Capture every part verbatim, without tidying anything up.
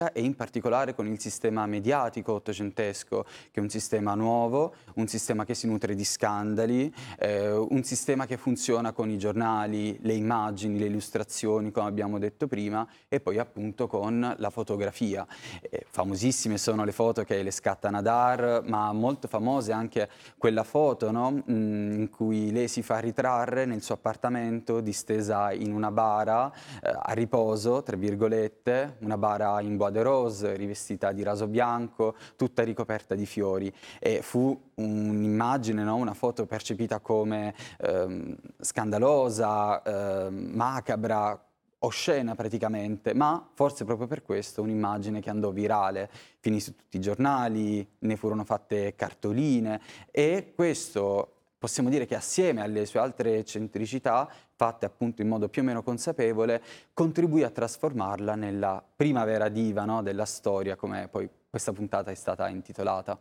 e in particolare con il sistema mediatico ottocentesco, che è un sistema nuovo, un sistema che si nutre di scandali, eh, un sistema che funziona con i giornali, le immagini, le illustrazioni, come abbiamo detto prima, e poi appunto con la fotografia. Eh, famosissime sono le foto che le scatta Nadar, ma molto famose anche quella foto, no? Mm, in cui lei si fa ritrarre nel suo appartamento distesa in una bara eh, a riposo, tra virgolette, una bara in bois de rose, rivestita di raso bianco, tutta ricoperta di fiori. E fu un'immagine, no? Una foto percepita come ehm, scandalosa, ehm, macabra, oscena praticamente, ma forse proprio per questo un'immagine che andò virale, finì su tutti i giornali, ne furono fatte cartoline e questo possiamo dire che assieme alle sue altre eccentricità, fatte appunto in modo più o meno consapevole, contribuì a trasformarla nella primavera diva, no, della storia, come poi questa puntata è stata intitolata.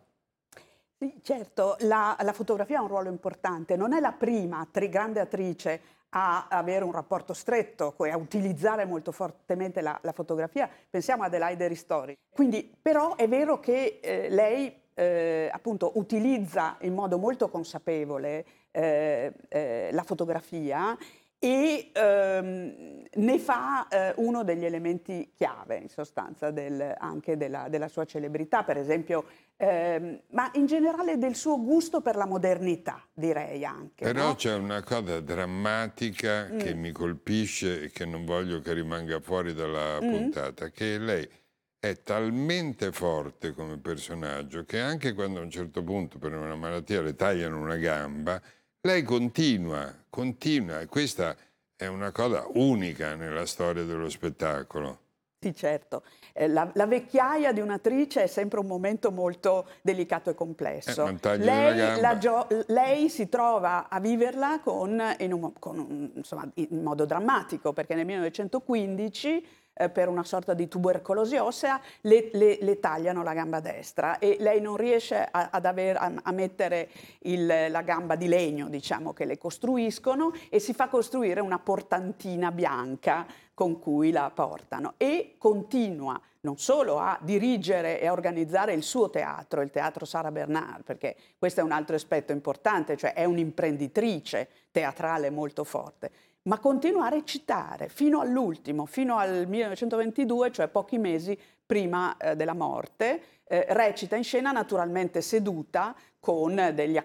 Sì, certo, la, la fotografia ha un ruolo importante, non è la prima attri- grande attrice a avere un rapporto stretto e a utilizzare molto fortemente la, la fotografia, pensiamo a Adelaide Ristori. Quindi, però è vero che eh, lei eh, appunto utilizza in modo molto consapevole eh, eh, la fotografia e ehm, ne fa eh, uno degli elementi chiave in sostanza del- anche della, della sua celebrità, per esempio, ehm, ma in generale del suo gusto per la modernità, direi anche, Però no? c'è una cosa drammatica che Mm, mi colpisce e che non voglio che rimanga fuori dalla mm, puntata, che lei è talmente forte come personaggio che anche quando a un certo punto per una malattia le tagliano una gamba, lei continua, continua e questa è una cosa unica nella storia dello spettacolo. sì, certo. Eh, la, la vecchiaia di un'attrice è sempre un momento molto delicato e Eh, complesso. ma tagli una Lei, la gamba. gio- lei si trova a viverla con, in, un- con un- insomma, in modo drammatico, perché nel millenovecentoquindici, eh, per una sorta di tubercolosi ossea, le, le- le tagliano la gamba destra e lei non riesce a, ad aver- a- a mettere il- la gamba di legno, diciamo, che le costruiscono e si fa costruire una portantina bianca con cui la portano e continua non solo a dirigere e a organizzare il suo teatro, il teatro Sara Bernard, perché questo è un altro aspetto importante, cioè è un'imprenditrice teatrale molto forte, ma continua a recitare fino all'ultimo, fino al millenovecentoventidue, cioè pochi mesi prima eh, della morte, eh, recita in scena naturalmente seduta con degli